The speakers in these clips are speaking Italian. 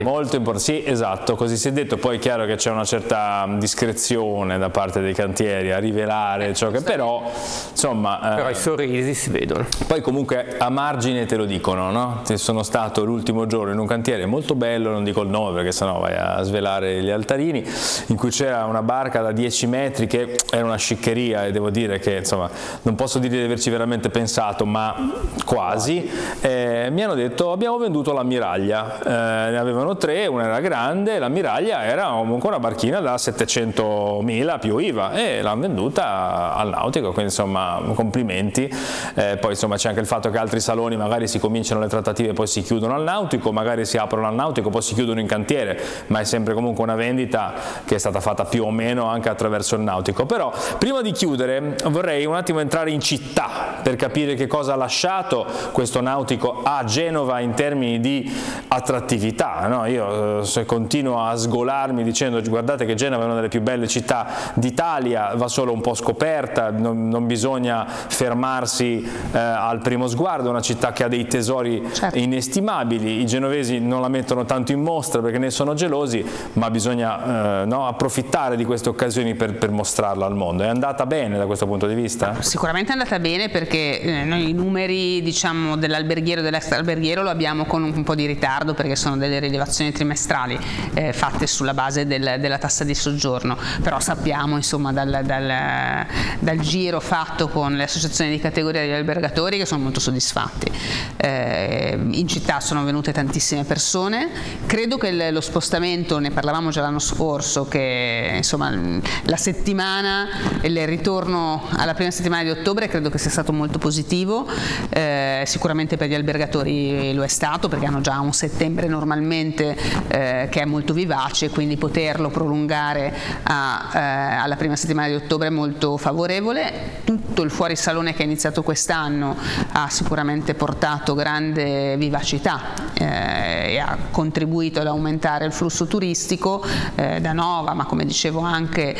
Molto importante, sì, esatto, così si è detto. Poi è chiaro che c'è una certa discrezione da parte dei cantieri a rivelare ciò che però, insomma... però i sorrisi si vedono. Poi comunque a margine te lo dicono, no? Sono stato l'ultimo giorno in un cantiere molto bello, non dico il nome perché sennò vai a svelare gli altarini, in cui c'era una barca da 10 metri che era una sciccheria, e devo dire che, insomma, non posso dire di averci veramente pensato, ma quasi. Mi hanno detto: abbiamo venduto l'ammiraglia, ne avevano 3, una era grande, l'ammiraglia era comunque una barchina da 700.000 più IVA, e l'hanno venduta al nautico, quindi insomma complimenti. Poi insomma c'è anche il fatto che altri saloni magari si cominciano le trattative e poi si chiudono al nautico, magari si aprono al nautico poi si chiudono in cantiere, ma è sempre comunque una vendita che è stata fatta più o meno anche attraverso il nautico. Però prima di chiudere vorrei un attimo entrare in città per capire che cosa ha lasciato questo nautico a Genova in termini di attrattività, no? Io continuo a sgolarmi dicendo: guardate che Genova è una delle più belle città d'Italia, va solo un po' scoperta, non bisogna fermarsi al primo sguardo, è una città che ha dei tesori inestimabili. I genovesi non la mettono tanto in mostra perché ne sono gelosi, ma bisogna approfittare di queste occasioni per mostrarla al mondo. È andata bene da questo punto di vista? Sicuramente è andata bene, perché noi i numeri, diciamo, dell'alberghiero e dell'extraalberghiero lo abbiamo con un po' di ritardo, perché sono delle rilevazioni trimestrali fatte sulla base della tassa di soggiorno, però sappiamo, insomma, dal giro fatto con le associazioni di categoria degli albergatori che sono molto soddisfatti. In città sono venute tantissime persone, credo che lo spostamento, ne parlavamo già l'anno scorso, che insomma la settimana, il ritorno alla prima settimana di ottobre credo che sia stato molto positivo. Sicuramente per gli albergatori lo è stato, perché hanno già un settembre normalmente che è molto vivace, quindi poterlo prolungare alla prima settimana di ottobre è molto favorevole. Tutto il fuorisalone che è iniziato quest'anno ha sicuramente portato grande vivacità e ha contribuito ad aumentare il flusso turistico da Nova, ma come dicevo anche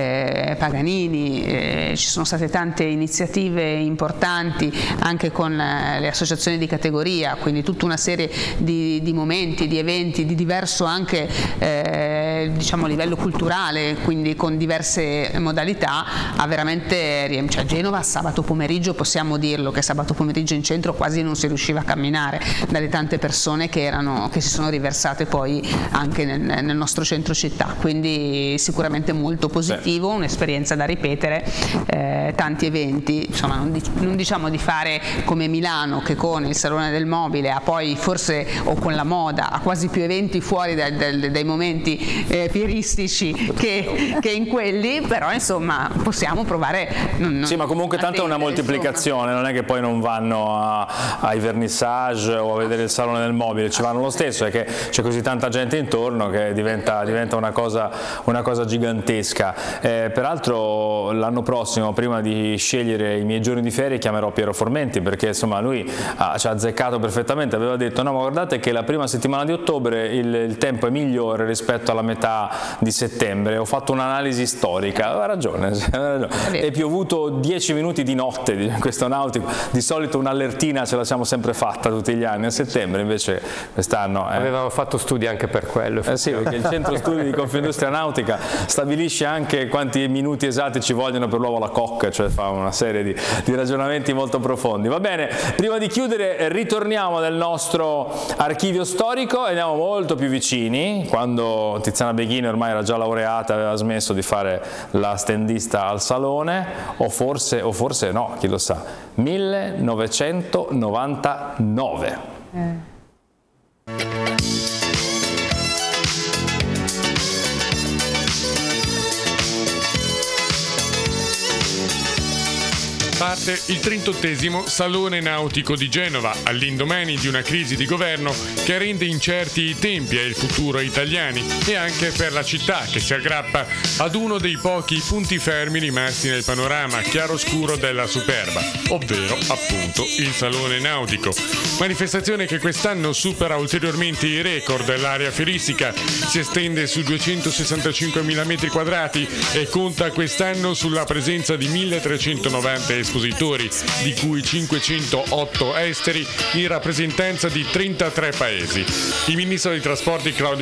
Paganini. Ci sono state tante iniziative importanti anche con le associazioni di categoria, quindi tutta una serie di momenti, di eventi di diverso anche diciamo livello culturale, quindi con diverse modalità. Ha veramente, cioè Genova sabato pomeriggio, possiamo dirlo che sabato pomeriggio in centro quasi non si riusciva a camminare dalle tante persone che si sono riversate poi anche nel nostro centro città, quindi sicuramente molto positivo, un'esperienza da ripetere. Tanti eventi, insomma non diciamo di fare come Milano, che con il Salone del Mobile ha poi forse, o con la moda, ha quasi più eventi fuori dai momenti fieristici che in quelli, però insomma possiamo provare. Sì, ma comunque tanto è una moltiplicazione, non è che poi non vanno ai vernissage o a vedere il Salone del Mobile, ci vanno lo stesso, è che c'è così tanta gente intorno che diventa una cosa gigantesca. Peraltro l'anno prossimo, prima di scegliere i miei giorni di ferie, chiamerò Piero Formenti, perché insomma lui ci ha azzeccato perfettamente. Aveva detto: no, ma guardate che la prima settimana di ottobre il tempo è migliore rispetto alla metà di settembre. Ho fatto un'analisi storica, aveva ragione. È piovuto 10 minuti di notte di questo nautico, di solito un'allertina ce la siamo sempre fatta tutti gli anni a settembre, invece quest'anno avevamo fatto studi anche per quello. Sì, perché il centro studi di Confindustria Nautica stabilisce anche quanti minuti esatti ci vogliono per l'uovo alla cocca, cioè fa una serie di ragionamenti molto profondi. Va bene, prima di chiudere ritorniamo nel nostro archivio storico e andiamo molto più vicini, quando Tiziana Beghini ormai era già laureata, aveva smesso di fare la standista al Salone, o forse no, chi lo sa. 1999. Parte il 38° Salone Nautico di Genova, all'indomani di una crisi di governo che rende incerti i tempi e il futuro italiani, e anche per la città, che si aggrappa ad uno dei pochi punti fermi rimasti nel panorama chiaroscuro della Superba, ovvero appunto il Salone Nautico. Manifestazione che quest'anno supera ulteriormente i record dell'area fieristica, si estende su 265.000 metri quadrati e conta quest'anno sulla presenza di 1.390 espositori, di cui 508 esteri, in rappresentanza di 33 paesi. Il ministro dei trasporti Claudio